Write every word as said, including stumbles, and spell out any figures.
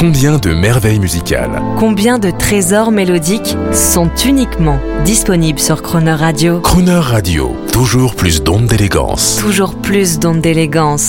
Combien de merveilles musicales, Combien de trésors mélodiques sont uniquement disponibles sur Croner Radio? Croner Radio, toujours plus d'ondes d'élégance. Toujours plus d'ondes d'élégance.